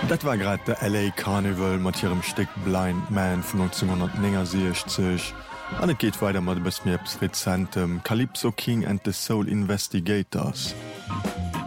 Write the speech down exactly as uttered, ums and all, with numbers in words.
Dat war grad der L A Carnival mat hirem Steck Blind Man vun neunzehnhundertneunundsechzig. An et geht weiter mat bes mir rezentem Calypso King and the Soul Investigators.